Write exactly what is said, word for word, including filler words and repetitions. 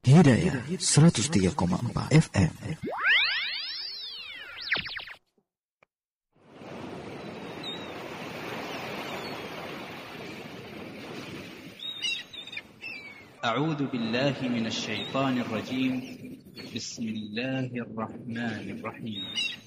Hidayah seratus tiga koma empat F M. أعوذ بالله من الشيطان الرجيم. بسم الله الرحمن الرحيم.